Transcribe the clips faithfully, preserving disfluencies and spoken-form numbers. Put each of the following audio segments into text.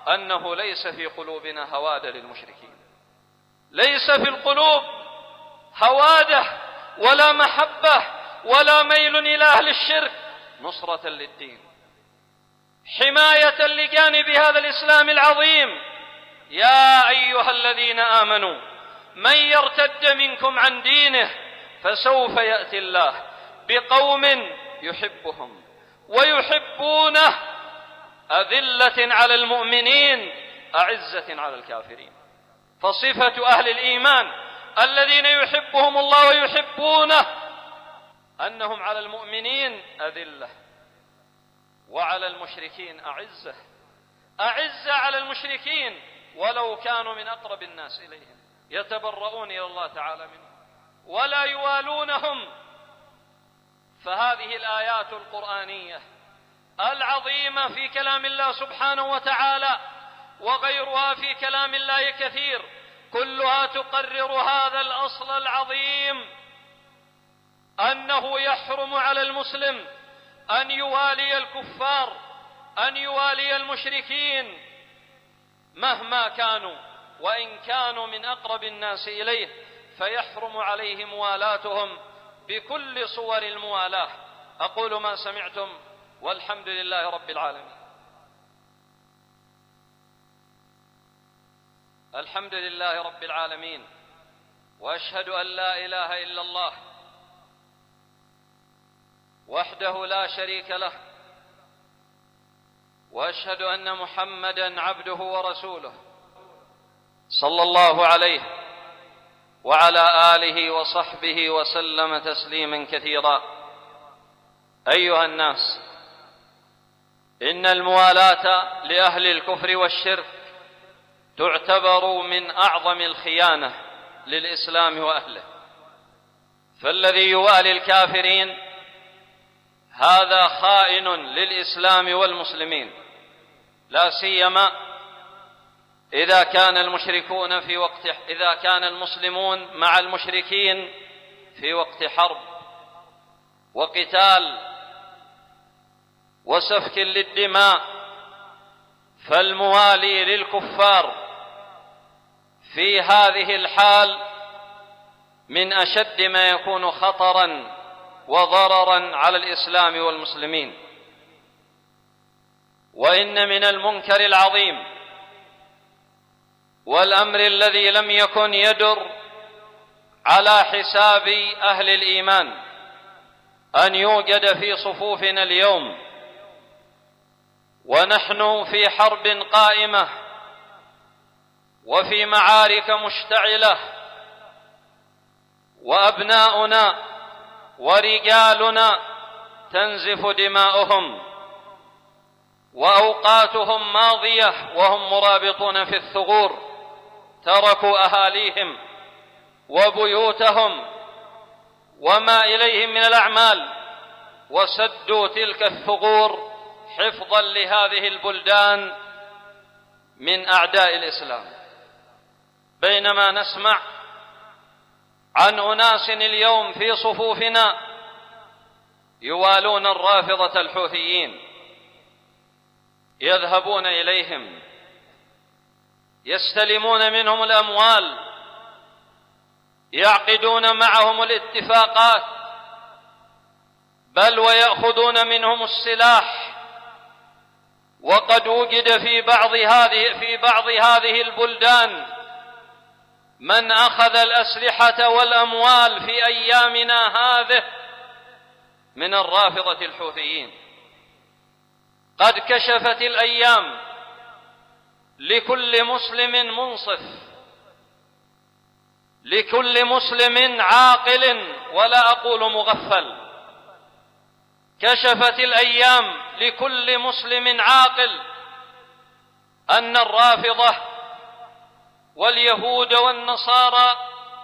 أنه ليس في قلوبنا هوادة للمشركين، ليس في القلوب هوادة ولا محبة ولا ميل إلى أهل الشرك نصرة للدين، حماية لجانب هذا الإسلام العظيم. يا أيها الذين آمنوا من يرتد منكم عن دينه فسوف يأتي الله بقوم يحبهم ويحبونه أذلة على المؤمنين أعزة على الكافرين. فصفة أهل الإيمان الذين يحبهم الله ويحبونه أنهم على المؤمنين أذلة وعلى المشركين أعزة، أعزة على المشركين ولو كانوا من أقرب الناس إليهم، يتبرؤون إلى الله تعالى منهم ولا يوالونهم. فهذه الآيات القرآنية العظيمة في كلام الله سبحانه وتعالى وغيرها في كلام الله كثير، كلها تقرر هذا الأصل العظيم، أنه يحرم على المسلم أن يوالي الكفار، أن يوالي المشركين مهما كانوا، وإن كانوا من أقرب الناس إليه فيحرم عليه موالاتهم بكل صور الموالاة. أقول ما سمعتم والحمد لله رب العالمين. الحمد لله رب العالمين، وأشهد أن لا إله إلا الله وحده لا شريك له، وأشهد أن محمدًا عبده ورسوله صلى الله عليه وعلى آله وصحبه وسلم تسليما كثيرا. أيها الناس، إن الموالاة لأهل الكفر والشرك تعتبر من أعظم الخيانة للإسلام وأهله، فالذي يوالي الكافرين هذا خائن للإسلام والمسلمين، لا سيما إذا كان المشركون في وقت إذا كان المسلمون مع المشركين في وقت حرب وقتال وسفك للدماء، فالموالي للكفار في هذه الحال من أشد ما يكون خطرًا وضررًا على الإسلام والمسلمين. وإن من المنكر العظيم والأمر الذي لم يكن يدر على حساب أهل الإيمان أن يوجد في صفوفنا اليوم ونحن في حرب قائمة وفي معارك مشتعلة، وأبناؤنا ورجالنا تنزف دماؤهم وأوقاتهم ماضية وهم مرابطون في الثغور، تركوا أهاليهم وبيوتهم وما إليهم من الأعمال وسدوا تلك الثغور حفظا لهذه البلدان من أعداء الإسلام، بينما نسمع عن أناس اليوم في صفوفنا يوالون الرافضة الحوثيين، يذهبون إليهم يستلمون منهم الأموال، يعقدون معهم الاتفاقات، بل ويأخذون منهم السلاح. وقد وجد في بعض هذه في بعض هذه البلدان من أخذ الأسلحة والأموال في أيامنا هذه من الرافضة الحوثيين. قد كشفت الأيام لكل مسلم منصف، لكل مسلم عاقل ولا أقول مغفل، كشفت الأيام لكل مسلم عاقل أن الرافضة واليهود والنصارى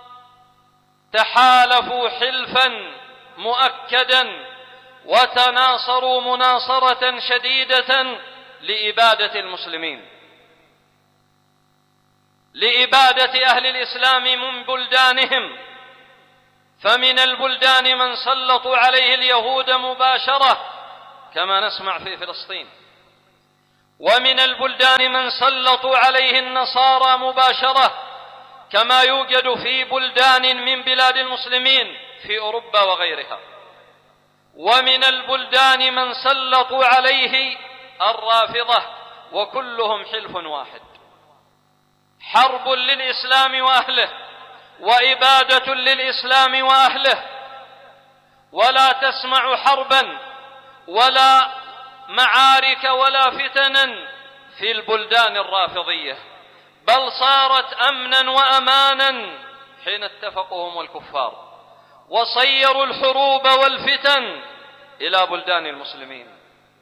تحالفوا حلفا مؤكدا وتناصروا مناصرة شديدة لإبادة المسلمين، لإبادة أهل الإسلام من بلدانهم. فمن البلدان من سلطوا عليه اليهود مباشرة كما نسمع في فلسطين، ومن البلدان من سلطوا عليه النصارى مباشرة، كما يوجد في بلدان من بلاد المسلمين في أوروبا وغيرها. ومن البلدان من سلطوا عليه الرافضة، وكلهم حلف واحد، حرب للإسلام وأهله، وإبادة للإسلام وأهله. ولا تسمع حربا ولا معارك ولا فتنا في البلدان الرافضية، بل صارت أمنا وأمانا حين اتفقوا هم الكفار وصيروا الحروب والفتن إلى بلدان المسلمين.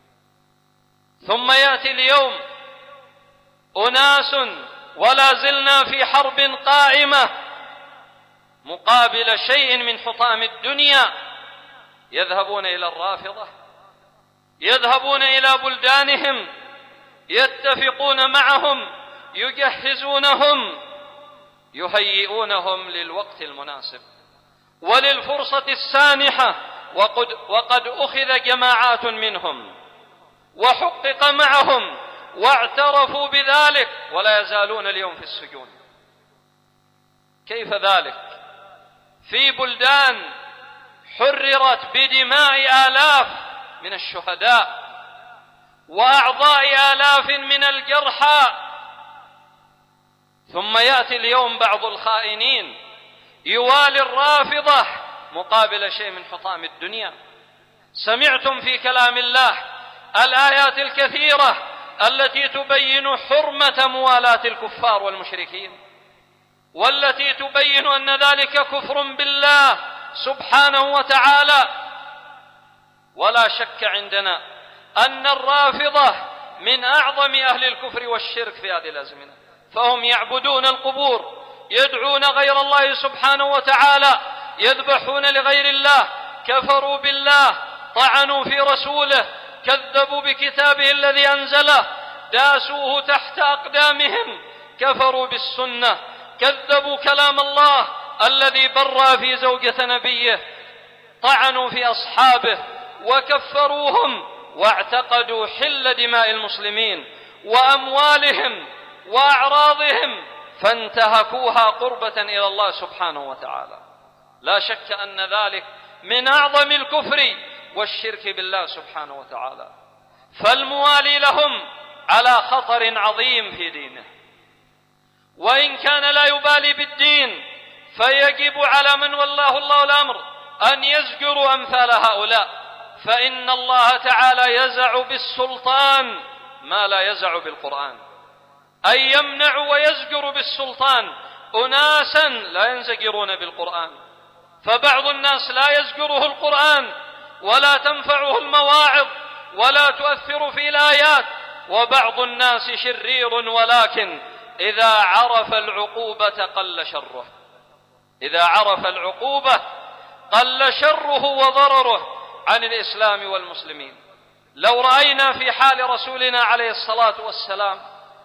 ثم يأتي اليوم أناس ولا زلنا في حرب قائمة مقابل شيء من حطام الدنيا، يذهبون إلى الرافضة، يذهبون إلى بلدانهم، يتفقون معهم، يجهزونهم، يهيئونهم للوقت المناسب وللفرصة السانحة. وقد, وقد أخذ جماعات منهم وحقق معهم واعترفوا بذلك، ولا يزالون اليوم في السجون. كيف ذلك في بلدان حررت بدماء آلاف من الشهداء وأعضاء آلاف من الجرحى؟ ثم يأتي اليوم بعض الخائنين يوالي الرافضة مقابل شيء من حطام الدنيا. سمعتم في كلام الله الآيات الكثيرة التي تبين حرمة موالاة الكفار والمشركين، والتي تبين أن ذلك كفر بالله سبحانه وتعالى. ولا شك عندنا أن الرافضة من أعظم أهل الكفر والشرك في هذه الأزمنة، فهم يعبدون القبور، يدعون غير الله سبحانه وتعالى، يذبحون لغير الله، كفروا بالله، طعنوا في رسوله، كذبوا بكتابه الذي أنزله، داسوه تحت أقدامهم، كفروا بالسنة، كذبوا كلام الله الذي برأ في زوجة نبيه، طعنوا في أصحابه وكفروهم، واعتقدوا حل دماء المسلمين وأموالهم وأعراضهم، فانتهكوها قربة إلى الله سبحانه وتعالى. لا شك أن ذلك من أعظم الكفر والشرك بالله سبحانه وتعالى. فالموالي لهم على خطر عظيم في دينه، وإن كان لا يبالي بالدين فيجب على من والله الله الأمر أن يزجروا أمثال هؤلاء، فإن الله تعالى يزع بالسلطان ما لا يزع بالقرآن، أي يمنع ويزجر بالسلطان أناسا لا ينزجرون بالقرآن. فبعض الناس لا يزجره القرآن ولا تنفعه المواعظ ولا تؤثر في الآيات، وبعض الناس شرير ولكن إذا عرف العقوبة قل شره، إذا عرف العقوبة قل شره وضرره عن الإسلام والمسلمين. لو رأينا في حال رسولنا عليه الصلاة والسلام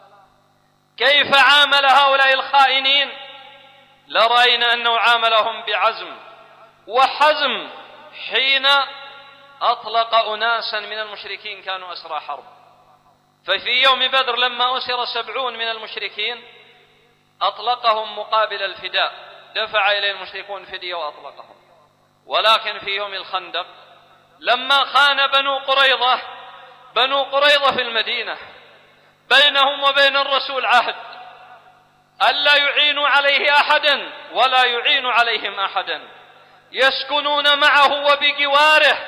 كيف عامل هؤلاء الخائنين لرأينا أنه عاملهم بعزم وحزم حين أطلق أناسا من المشركين كانوا أسرى حرب. ففي يوم بدر لما أسر سبعون من المشركين أطلقهم مقابل الفداء، دفع إليه المشركون فدية وأطلقهم. ولكن في يوم الخندق لما خان بنو قريظة، بنو قريظة في المدينة بينهم وبين الرسول عهد ألا يعينوا عليه أحدا ولا يعين عليهم أحدا، يسكنون معه وبجواره.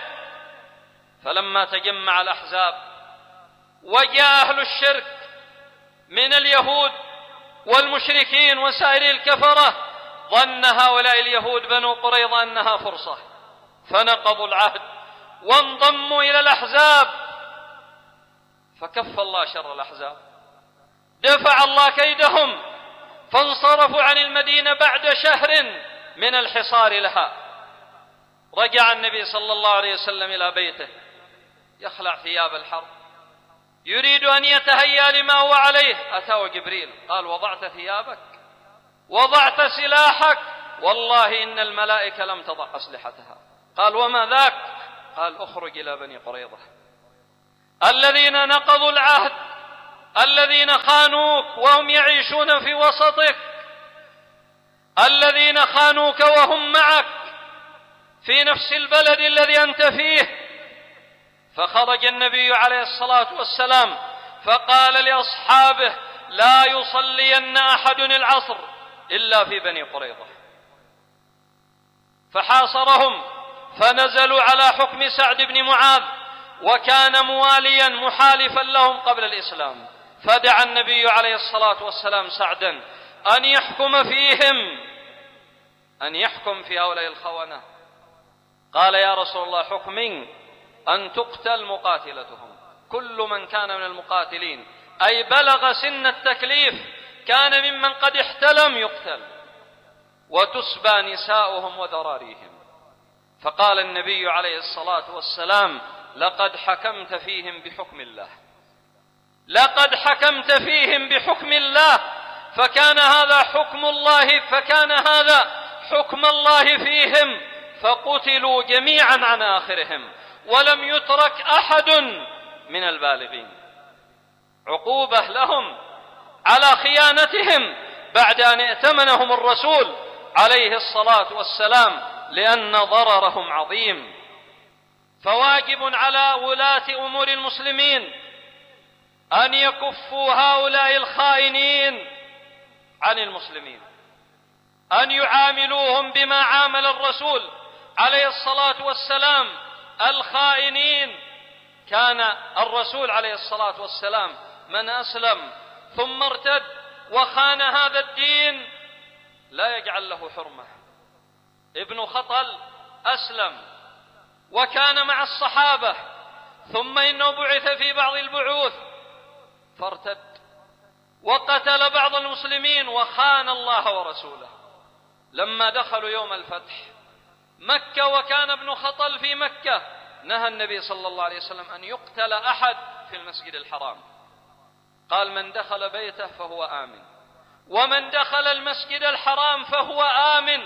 فلما تجمع الأحزاب وجاء أهل الشرك من اليهود والمشركين وسائر الكفرة، ظن هؤلاء اليهود بنو قريظة أنها فرصة، فنقضوا العهد وانضموا إلى الأحزاب، فكف الله شر الأحزاب، دفع الله كيدهم، فانصرفوا عن المدينة بعد شهر من الحصار لها. رجع النبي صلى الله عليه وسلم إلى بيته يخلع ثياب الحرب، يريد أن يتهيأ لما هو عليه، أتاه جبريل قال: وضعت ثيابك؟ وضعت سلاحك؟ والله إن الملائكة لم تضع أسلحتها. قال: وما ذاك؟ قال: اخرج إلى بني قريظة الذين نقضوا العهد الذين خانوك وهم يعيشون في وسطك، الذين خانوك وهم معك في نفس البلد الذي أنت فيه. فخرج النبي عليه الصلاة والسلام فقال لأصحابه: لا يصلين أحد العصر إلا في بني قريظة. فحاصرهم فنزلوا على حكم سعد بن معاذ، وكان مواليا محالفا لهم قبل الإسلام. فدعا النبي عليه الصلاة والسلام سعدا أن يحكم فيهم، أن يحكم في هؤلاء الخونة. قال: يا رسول الله، حكمي أن تقتل مقاتلتهم، كل من كان من المقاتلين أي بلغ سن التكليف كان ممن قد احتلم يقتل، وتسبى نساؤهم وذراريهم. فقال النبي عليه الصلاة والسلام: لقد حكمت فيهم بحكم الله، لقد حكمت فيهم بحكم الله. فكان هذا حكم الله، فكان هذا حكم الله فيهم، فقتلوا جميعا عن آخرهم، ولم يترك أحد من البالغين، عقوبة لهم على خيانتهم بعد أن ائتمنهم الرسول عليه الصلاة والسلام، لأن ضررهم عظيم. فواجب على ولاة أمور المسلمين أن يكفوا هؤلاء الخائنين عن المسلمين، أن يعاملوهم بما عامل الرسول عليه الصلاة والسلام الخائنين. كان الرسول عليه الصلاة والسلام من أسلم ثم ارتد وخان هذا الدين لا يجعل له حرمة. ابن خطل أسلم وكان مع الصحابة، ثم إنه بعث في بعض البعوث فارتد وقتل بعض المسلمين وخان الله ورسوله. لما دخلوا يوم الفتح مكة وكان ابن خطل في مكة، نهى النبي صلى الله عليه وسلم أن يقتل أحد في المسجد الحرام. قال: من دخل بيته فهو آمن، ومن دخل المسجد الحرام فهو آمن.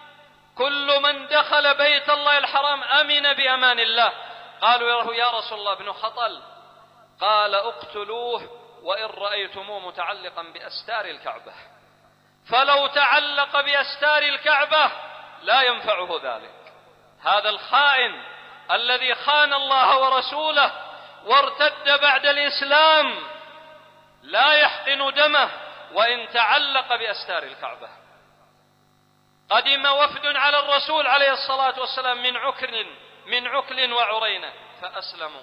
كل من دخل بيت الله الحرام أمن بأمان الله. قالوا له: يا رسول الله، ابن خطل. قال: اقتلوه وإن رأيتموه متعلقا بأستار الكعبة، فلو تعلق بأستار الكعبة لا ينفعه ذلك. هذا الخائن الذي خان الله ورسوله وارتد بعد الإسلام لا يحقن دمه وإن تعلق بأستار الكعبة. قدم وفد على الرسول عليه الصلاة والسلام من عكر من عكل وعرينة فأسلموا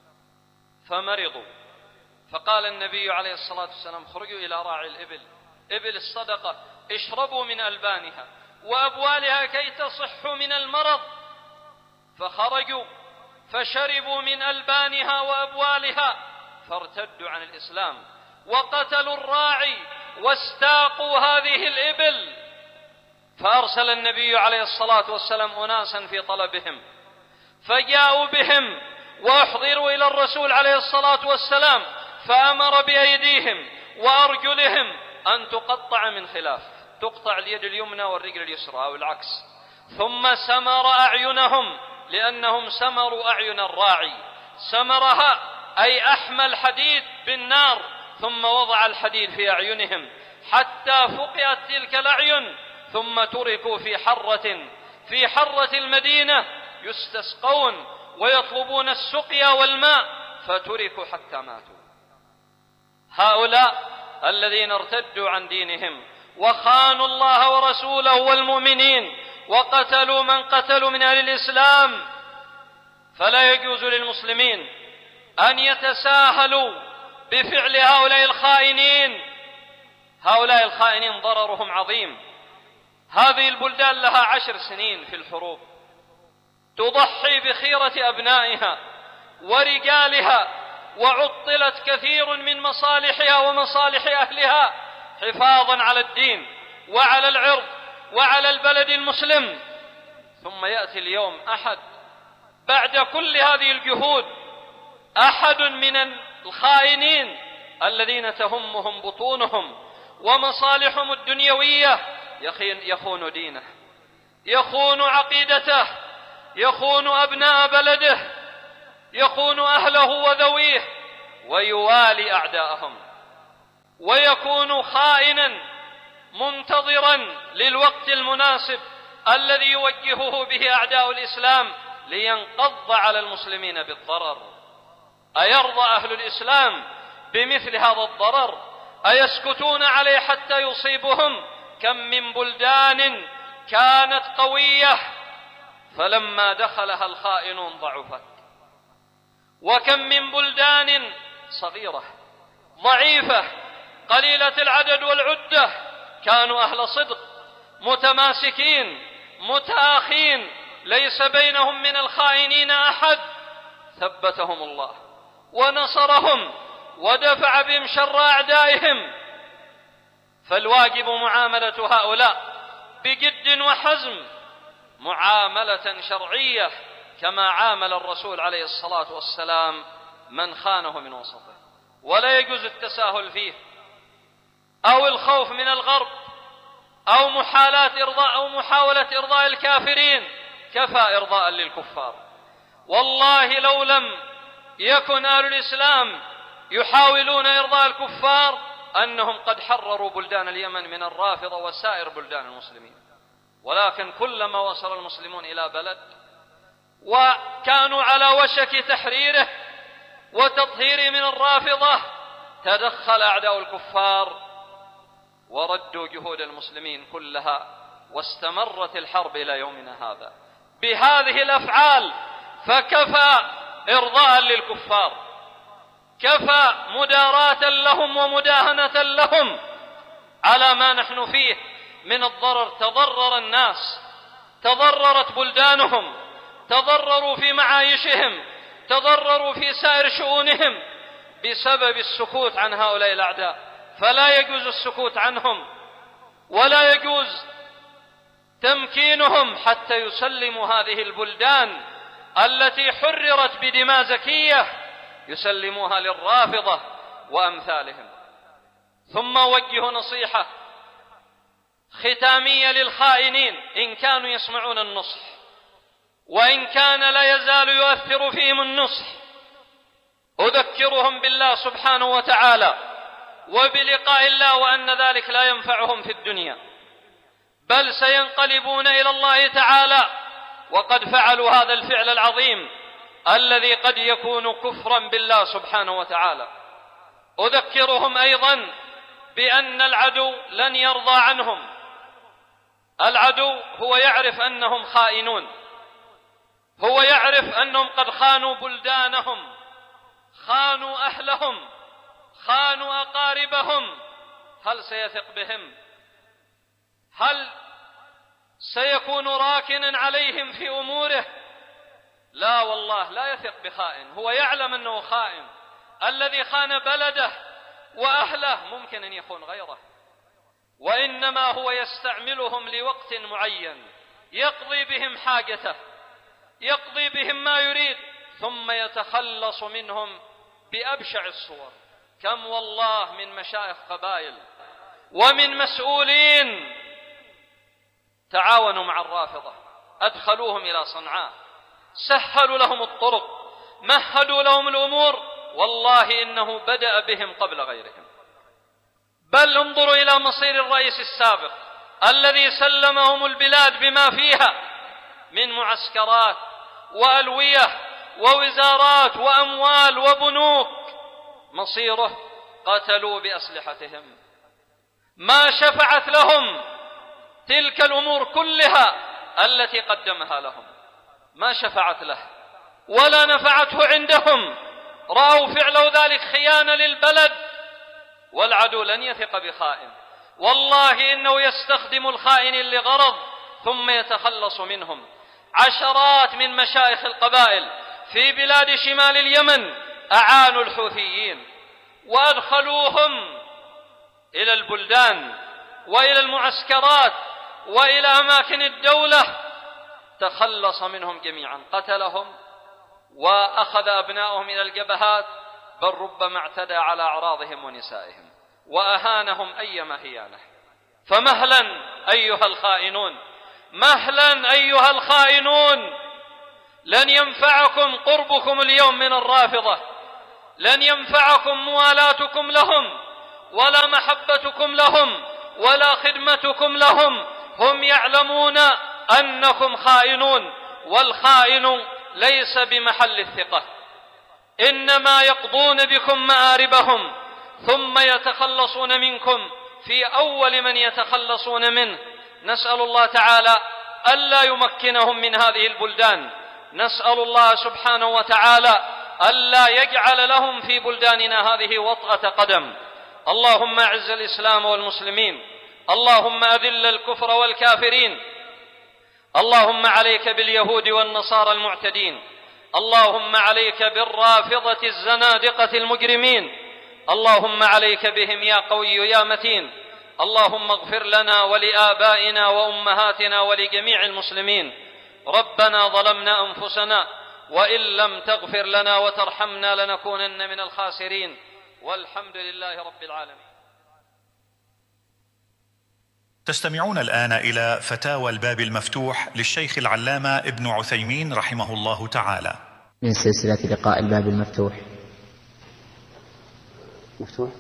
فمرضوا، فقال النبي عليه الصلاة والسلام: خرجوا إلى راعي الإبل، إبل الصدقة، اشربوا من ألبانها وأبوالها كي تصحوا من المرض. فخرجوا فشربوا من ألبانها وأبوالها فارتدوا عن الإسلام وقتلوا الراعي واستاقوا هذه الإبل. فأرسل النبي عليه الصلاة والسلام أناسا في طلبهم، فجاءوا بهم وأحضروا إلى الرسول عليه الصلاة والسلام، فأمر بأيديهم وأرجلهم أن تقطع من خلاف، تقطع اليد اليمنى والرجل اليسرى أو العكس. ثم سمر أعينهم، لأنهم سمروا أعين الراعي. سمرها أي أحمى الحديد بالنار، ثم وضع الحديد في أعينهم حتى فقئت تلك الأعين، ثم تركوا في حرة في حرة المدينة يستسقون ويطلبون السقيا والماء، فتركوا حتى ماتوا. هؤلاء الذين ارتدوا عن دينهم وخانوا الله ورسوله والمؤمنين وقتلوا من قتلوا من أهل الإسلام، فلا يجوز للمسلمين أن يتساهلوا بفعل هؤلاء الخائنين. هؤلاء الخائنين ضررهم عظيم. هذه البلدان لها عشر سنين في الحروب، تضحي بخيرة أبنائها ورجالها، وعطلت كثير من مصالحها ومصالح أهلها حفاظا على الدين وعلى العرض وعلى البلد المسلم. ثم يأتي اليوم أحد بعد كل هذه الجهود، أحد من الخائنين الذين تهمهم بطونهم ومصالحهم الدنيوية يخون دينه، يخون عقيدته، يخون أبناء بلده، يخون أهله وذويه، ويوالي أعداءهم. ويكون خائنا منتظرا للوقت المناسب الذي يوجهه به أعداء الإسلام لينقض على المسلمين بالضرر. أيرضى أهل الإسلام بمثل هذا الضرر؟ أيسكتون عليه حتى يصيبهم؟ كم من بلدان كانت قوية فلما دخلها الخائنون ضعفت، وكم من بلدان صغيرة ضعيفة قليلة العدد والعدة كانوا أهل صدق متماسكين متآخين ليس بينهم من الخائنين أحد، ثبتهم الله ونصرهم ودفع بهم شر أعدائهم. فالواجب معاملة هؤلاء بجد وحزم، معاملة شرعية كما عامل الرسول عليه الصلاة والسلام من خانه من وسطه، ولا يجوز التساهل فيه أو الخوف من الغرب أو محالات إرضاء أو محاولة إرضاء الكافرين. كفى إرضاء للكفار. والله لو لم يكن أهل الإسلام يحاولون إرضاء الكفار أنهم قد حرروا بلدان اليمن من الرافضة وسائر بلدان المسلمين، ولكن كلما وصل المسلمون إلى بلد وكانوا على وشك تحريره وتطهيره من الرافضة تدخل أعداء الكفار وردوا جهود المسلمين كلها، واستمرت الحرب إلى يومنا هذا بهذه الأفعال. فكفى إرضاء للكفار، كفى مداراة لهم ومداهنة لهم على ما نحن فيه من الضرر. تضرر الناس، تضررت بلدانهم، تضرروا في معايشهم، تضرروا في سائر شؤونهم بسبب السكوت عن هؤلاء الأعداء. فلا يجوز السكوت عنهم ولا يجوز تمكينهم حتى يسلموا هذه البلدان التي حررت بدماء زكية، يسلموها للرافضة وأمثالهم. ثم وجه نصيحة ختامية للخائنين إن كانوا يسمعون النصح، وإن كان لا يزال يؤثر فيهم النصح. أذكرهم بالله سبحانه وتعالى وبلقاء الله، وأن ذلك لا ينفعهم في الدنيا، بل سينقلبون إلى الله تعالى وقد فعلوا هذا الفعل العظيم الذي قد يكون كفرا بالله سبحانه وتعالى. أذكرهم أيضا بأن العدو لن يرضى عنهم. العدو هو يعرف أنهم خائنون، هو يعرف أنهم قد خانوا بلدانهم، خانوا أهلهم، خانوا أقاربهم. هل سيثق بهم؟ هل سيكون راكنا عليهم في أموره؟ لا والله، لا يثق بخائن. هو يعلم أنه خائن. الذي خان بلده وأهله ممكن أن يخون غيره، وإنما هو يستعملهم لوقت معين يقضي بهم حاجته، يقضي بهم ما يريد، ثم يتخلص منهم بأبشع الصور. كم والله من مشايخ قبائل ومن مسؤولين تعاونوا مع الرافضة، أدخلوهم إلى صنعاء، سهلوا لهم الطرق، مهدوا لهم الأمور. والله إنه بدأ بهم قبل غيرهم. بل انظروا إلى مصير الرئيس السابق الذي سلمهم البلاد بما فيها من معسكرات وألوية ووزارات وأموال وبنوك. مصيره قتلوا بأسلحتهم. ما شفعت لهم تلك الأمور كلها التي قدمها لهم، ما شفعت له ولا نفعته عندهم. رأوا فعلوا ذلك خيانة للبلد. والعدو لن يثق بخائن، والله إنه يستخدم الخائن لغرض ثم يتخلص منهم. عشرات من مشايخ القبائل في بلاد شمال اليمن أعانوا الحوثيين وأدخلوهم إلى البلدان وإلى المعسكرات وإلى أماكن الدولة، تخلص منهم جميعا، قتلهم وأخذ أبنائهم إلى الجبهات، بل ربما اعتدى على أعراضهم ونسائهم وأهانهم أيما هيانة. فمهلا أيها الخائنون، مهلا أيها الخائنون، لن ينفعكم قربكم اليوم من الرافضة، لن ينفعكم موالاتكم لهم ولا محبتكم لهم ولا خدمتكم لهم، هم يعلمون أنكم خائنون، والخائن ليس بمحل الثقة، إنما يقضون بكم مآربهم ثم يتخلصون منكم في أول من يتخلصون منه. نسأل الله تعالى ألا يمكنهم من هذه البلدان، نسأل الله سبحانه وتعالى ألا يجعل لهم في بلداننا هذه وطأة قدم. اللهم أعز الإسلام والمسلمين، اللهم أذل الكفر والكافرين، اللهم عليك باليهود والنصارى المعتدين، اللهم عليك بالرافضة الزنادقة المجرمين، اللهم عليك بهم يا قوي يا متين. اللهم اغفر لنا ولآبائنا وأمهاتنا ولجميع المسلمين. ربنا ظلمنا أنفسنا وإن لم تغفر لنا وترحمنا لنكونن من الخاسرين، والحمد لله رب العالمين. تستمعون الآن إلى فتاوى الباب المفتوح للشيخ العلامة ابن عثيمين رحمه الله تعالى من سلسلة لقاء الباب المفتوح. مفتوح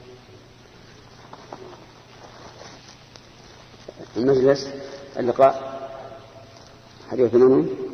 المجلس اللقاء حديث منه